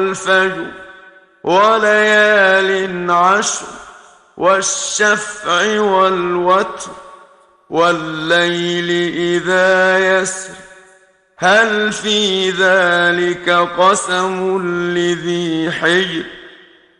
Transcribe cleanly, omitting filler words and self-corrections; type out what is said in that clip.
والفجر وليال عشر والشفع والوتر والليل إذا يسر هل في ذلك قسم لذي حجر